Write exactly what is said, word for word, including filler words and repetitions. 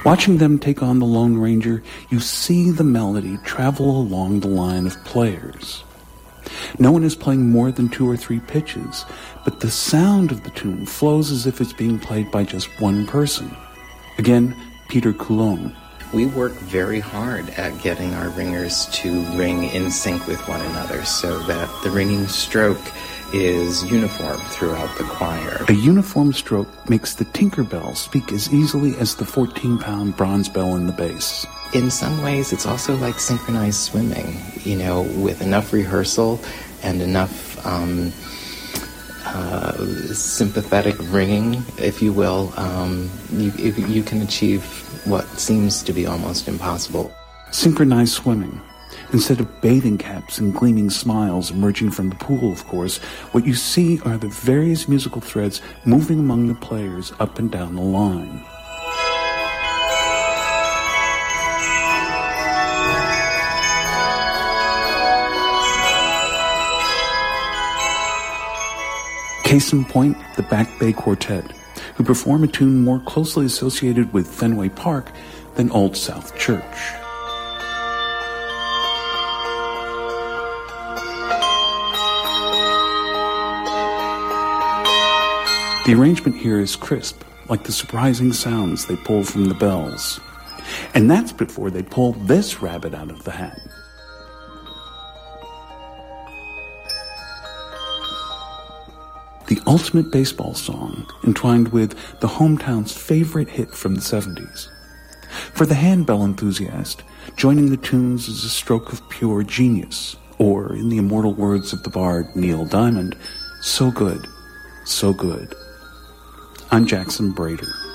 Watching them take on the Lone Ranger, you see the melody travel along the line of players. No one is playing more than two or three pitches, but the sound of the tune flows as if it's being played by just one person. Again, Peter Coulombe. We work very hard at getting our ringers to ring in sync with one another so that the ringing stroke is uniform throughout the choir. A uniform stroke makes the Tinkerbell speak as easily as the fourteen-pound bronze bell in the bass. In some ways, it's also like synchronized swimming, you know, with enough rehearsal and enough um, uh, sympathetic ringing, if you will, um, you, you can achieve what seems to be almost impossible. Synchronized swimming. Instead of bathing caps and gleaming smiles emerging from the pool, of course, what you see are the various musical threads moving among the players up and down the line. Case in point, the Back Bay Quartet, who perform a tune more closely associated with Fenway Park than Old South Church. The arrangement here is crisp, like the surprising sounds they pull from the bells. And that's before they pull this rabbit out of the hat. The ultimate baseball song, entwined with the hometown's favorite hit from the seventies. For the handbell enthusiast, joining the tunes is a stroke of pure genius, or, in the immortal words of the bard Neil Diamond, so good, so good. I'm Jackson Brader.